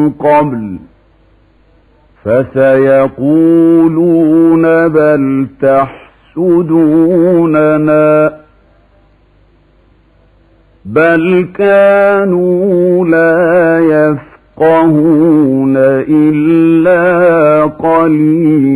قبل فسيقولون بل تحسدوننا بل كانوا لا يفقهون إلا قليلا